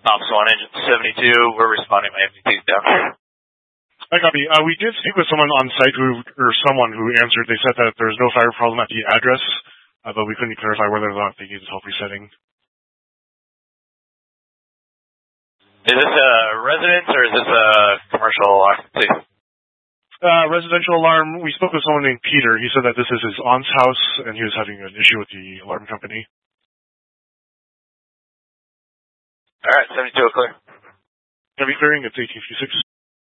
Ops 1, Engine 72, we're responding. My MVP's down. I copy. We did speak with someone on site someone who answered. They said that there's no fire problem at the address, but we couldn't clarify whether or not they needed help resetting. Is this a residence or is this a commercial occupancy? Residential alarm. We spoke with someone named Peter. He said that this is his aunt's house, and he was having an issue with the alarm company. All right, 72 clear. Heavy clearing. It's 1856.